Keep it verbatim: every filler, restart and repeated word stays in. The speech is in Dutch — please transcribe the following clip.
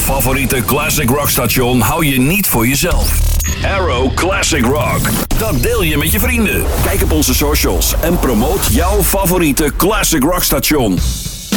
favoriete classic rock station hou je niet voor jezelf. Arrow Classic Rock. Dat deel je met je vrienden. Kijk op onze socials en promoot jouw favoriete classic rock station.